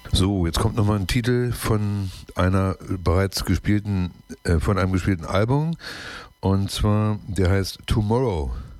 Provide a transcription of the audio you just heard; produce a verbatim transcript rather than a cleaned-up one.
So, jetzt kommt nochmal ein Titel von einer bereits gespielten, äh, von einem gespielten Album. Und zwar, der heißt Tomorrow.